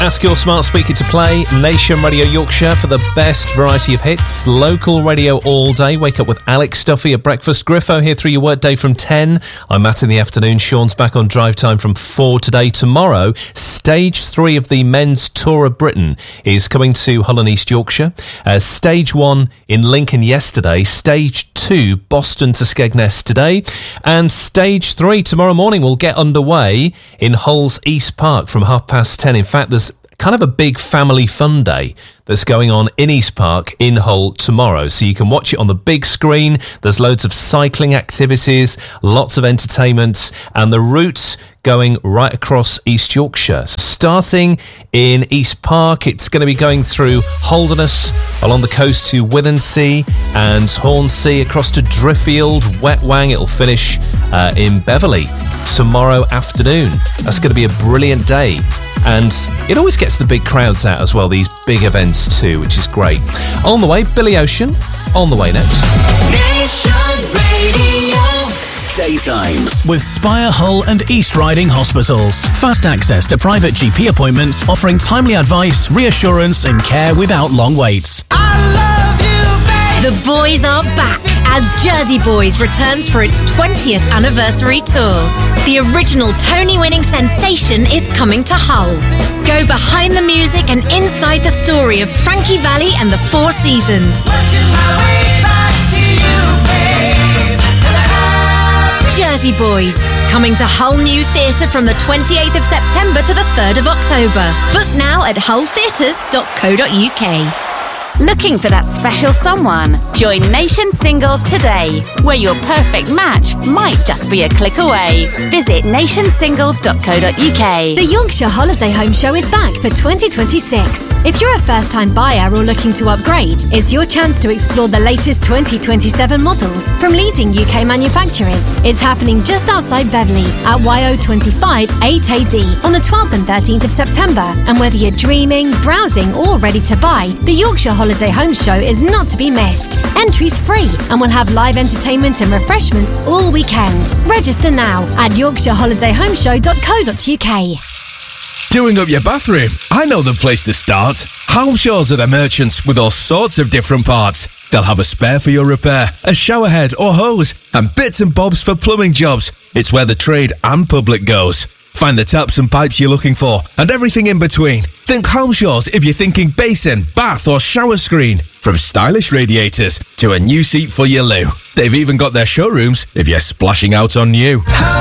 Ask your smart speaker to play Nation Radio Yorkshire for the best variety of hits. Local radio all day. Wake up with Alex Duffy at breakfast. Griffo here through your workday from 10. I'm Matt in the afternoon. Sean's back on drive time from 4 today. Tomorrow, stage 3 of the men's tour of Britain is coming to Hull and East Yorkshire. Stage 1 in Lincoln yesterday. Stage 2, Boston to Skegness today. And stage 3 tomorrow morning will get underway in Hull's East Park from 10:30. In fact, there's kind of a big family fun day that's going on in East Park in Hull tomorrow. So you can watch it on the big screen. There's loads of cycling activities, lots of entertainment, and the route going right across East Yorkshire. Starting in East Park, it's going to be going through Holderness, along the coast to Withensea and Hornsea, across to Driffield, Wetwang. It'll finish in Beverley tomorrow afternoon. That's going to be a brilliant day. And it always gets the big crowds out as well, these big events too, which is great. On the way, Billy Ocean, on the way next. Nation Radio. Daytimes with Spire, Hull and East Riding Hospitals. Fast access to private GP appointments, offering timely advice, reassurance and care without long waits. I love you, babe. The boys are back as Jersey Boys returns for its 20th anniversary tour. The original Tony-winning sensation is coming to Hull. Go behind the music and inside the story of Frankie Valli and the Four Seasons. Jersey Boys, coming to Hull New Theatre from the 28th of September to the 3rd of October. Book now at hulltheatres.co.uk. Looking for that special someone? Join Nation Singles today, where your perfect match might just be a click away. Visit nationsingles.co.uk. The Yorkshire Holiday Home Show is back for 2026. If you're a first-time buyer or looking to upgrade, it's your chance to explore the latest 2027 models from leading UK manufacturers. It's happening just outside Beverley at YO25 8AD on the 12th and 13th of September. And whether you're dreaming, browsing or ready to buy, the Yorkshire Holiday Home Show is not to be missed. Entry's free and we'll have live entertainment and refreshments all weekend. Register now at yorkshireholidayhomeshow.co.uk. Doing up your bathroom? I know the place to start. Holmshaw's are the merchants with all sorts of different parts. They'll have a spare for your repair, a shower head or hose, and bits and bobs for plumbing jobs. It's where the trade and public goes. Find the taps and pipes you're looking for, and everything in between. Think Holmshaw's if you're thinking basin, bath or shower screen. From stylish radiators to a new seat for your loo. They've even got their showrooms if you're splashing out on new.